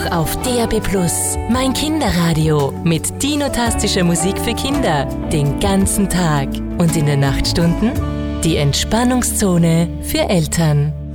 auch auf DAB+. Mein Kinderradio mit dinotastischer Musik für Kinder den ganzen Tag. Und in den Nachtstunden die Entspannungszone für Eltern.